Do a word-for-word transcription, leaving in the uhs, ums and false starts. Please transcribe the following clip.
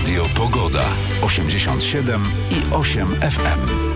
Radio Pogoda osiemdziesiąt siedem i osiem F M.